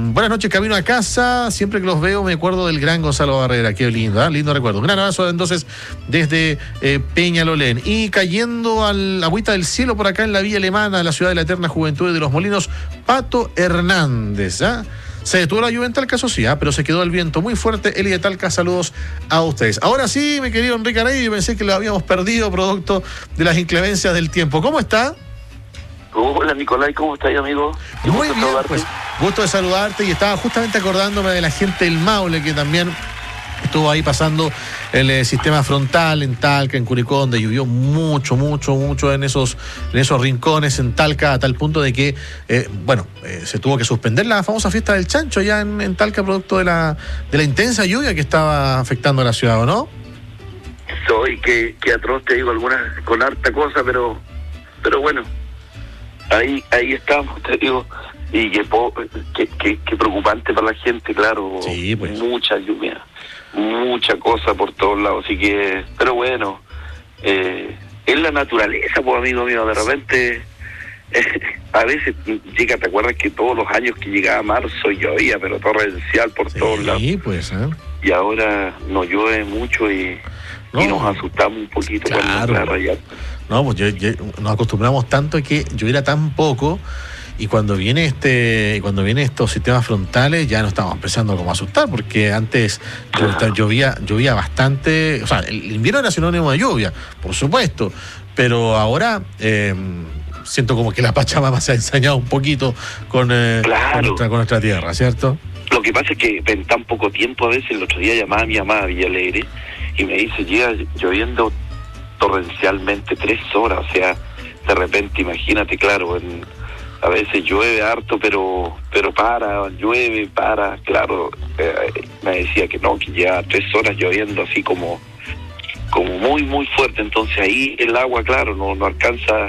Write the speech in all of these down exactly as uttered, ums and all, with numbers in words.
buenas noches, camino a casa. Siempre que los veo me acuerdo del gran Gonzalo Barrera. Qué lindo, ¿eh? Lindo recuerdo. Un gran abrazo entonces desde eh, Peñalolén. Y cayendo al agüita del cielo por acá en la Villa Alemana, la ciudad de la eterna juventud y de los molinos, Pato Hernández. ¿eh? Se detuvo la lluvia en Talca, eso sí, ¿eh? Pero se quedó el viento muy fuerte. Eli de Talca, saludos a ustedes. Ahora sí, mi querido Enrique Arey, yo pensé que lo habíamos perdido producto de las inclemencias del tiempo. ¿Cómo está? Hola Nicolai, ¿cómo estás, amigo? Muy bien, pues gusto de saludarte, y estaba justamente acordándome de la gente del Maule que también estuvo ahí pasando el eh, sistema frontal en Talca, en Curicó, donde llovió mucho, mucho, mucho en esos, en esos rincones en Talca, a tal punto de que, eh, bueno, eh, se tuvo que suspender la famosa fiesta del chancho allá en, en Talca, producto de la, de la intensa lluvia que estaba afectando a la ciudad, ¿o no? Soy que, que atroz, te digo, algunas con harta cosa, pero, pero bueno. Ahí ahí estamos, te digo, y que, que, que, que preocupante para la gente, claro, sí, pues. Mucha lluvia, mucha cosa por todos lados, así que, pero bueno, eh, es la naturaleza, pues amigo mío, de repente, eh, a veces llega, ¿te acuerdas que todos los años que llegaba marzo llovía, pero torrencial por sí, todos lados? Sí, pues, ¿eh? Y ahora no llueve mucho y, no. y nos asustamos un poquito, claro. Cuando rayar. No, pues yo, yo, nos acostumbramos tanto a que lloviera tan poco, y cuando viene este, cuando vienen estos sistemas frontales ya nos estamos empezando como a asustar, porque antes claro. llovía, llovía bastante, o sea, el invierno era sinónimo de lluvia, por supuesto, pero ahora eh, siento como que la Pachamama se ha ensañado un poquito con, eh, claro. con, nuestra, con nuestra tierra, ¿cierto? Lo que pasa es que en tan poco tiempo, a veces el otro día llamaba a mi mamá a Villa Alegre y me dice, llega lloviendo torrencialmente tres horas, o sea, de repente, imagínate, claro, en, a veces llueve harto, pero pero para, llueve, para, claro, eh, me decía que no, que ya tres horas lloviendo así como como muy, muy fuerte, entonces ahí el agua, claro, no, no alcanza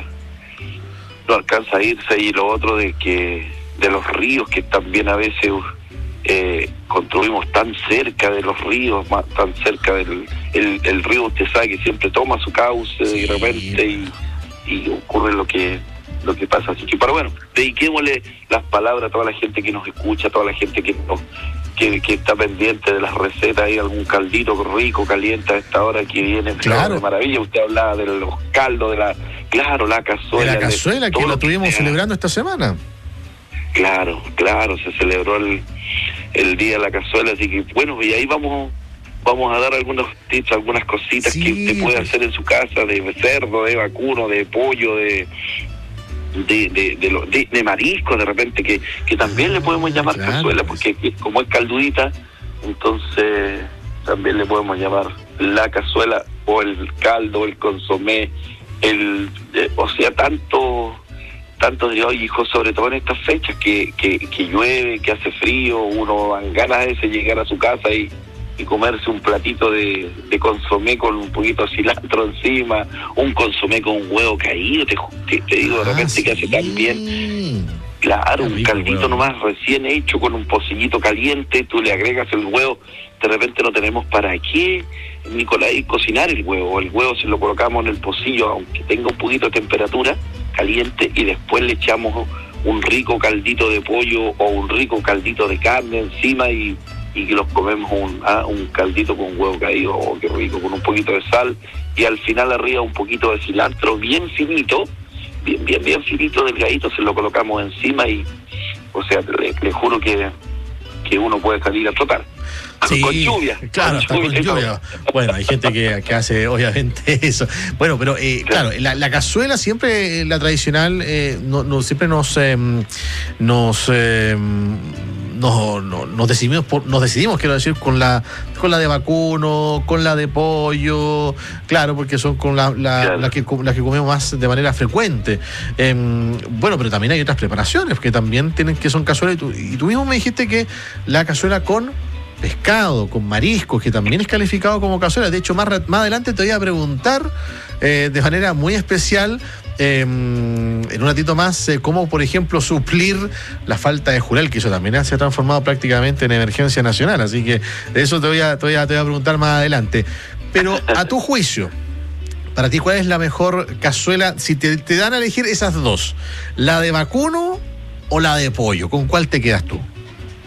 no alcanza a irse, y lo otro de que de los ríos, que también a veces eh, construimos tan cerca de los ríos, más, tan cerca del el, el río, usted sabe que siempre toma su cauce, sí. De repente y, y ocurre lo que lo que pasa, así que, pero bueno, dediquémosle las palabras a toda la gente que nos escucha, a toda la gente que nos que, que está pendiente de las recetas. Hay algún caldito rico, caliente a esta hora que viene, claro. De maravilla. Usted hablaba de los caldos, de la, claro, la cazuela. De la cazuela, de que la tuvimos que celebrando esta semana. Claro, claro, se celebró el, el día de la cazuela, así que bueno, y ahí vamos vamos a dar algunos tips, algunas cositas sí, que usted puede pues. hacer en su casa, de cerdo, de vacuno, de pollo, de de de de, lo, de, de marisco, de repente, que, que también ah, le podemos llamar claro, cazuela, porque que, como es caldudita, entonces también le podemos llamar la cazuela, o el caldo, el consomé, el eh, o sea, tanto tanto de hoy, hijo, sobre todo en estas fechas que, que, que llueve, que hace frío, uno dan ganas de ese llegar a su casa y, y comerse un platito de, de consomé con un poquito de cilantro encima, un consomé con un huevo caído, te, te, te digo, de repente ah, sí. que hace tan bien. Claro, un caldito huevo. Nomás recién hecho con un pocillito caliente, tú le agregas el huevo, de repente no tenemos para qué, Nicolai, cocinar el huevo. El huevo se lo colocamos en el pocillo, aunque tenga un poquito de temperatura caliente, y después le echamos un rico caldito de pollo o un rico caldito de carne encima, y, y que los comemos un, ah, un caldito con huevo caído, oh, qué rico, con un poquito de sal, y al final arriba un poquito de cilantro bien finito, bien bien bien finito, delgadito, se lo colocamos encima, y o sea, le, le juro que, que uno puede salir a trotar. Sí, con lluvia. Claro, hasta con lluvia. Bueno, hay gente que, que hace obviamente eso. Bueno, pero eh, claro, la, la cazuela siempre, la tradicional, eh, no, no, siempre nos eh, nos, eh, nos, nos, nos decidimos por, nos decidimos, quiero decir, con la con la de vacuno, con la de pollo, claro, porque son con la, la, claro. la que la que comemos más de manera frecuente. Eh, bueno, pero también hay otras preparaciones que también tienen, que son cazuelas, y tú, y tú mismo me dijiste que la cazuela con pescado, con mariscos, que también es calificado como cazuela. De hecho, más, más adelante te voy a preguntar eh, de manera muy especial, eh, en un ratito más, eh, cómo, por ejemplo, suplir la falta de jurel, que eso también se ha transformado prácticamente en emergencia nacional. Así que de eso te voy a, te voy a, te voy a preguntar más adelante. Pero a tu juicio, para ti, ¿cuál es la mejor cazuela? Si te, te dan a elegir esas dos, ¿la de vacuno o la de pollo? ¿Con cuál te quedas tú?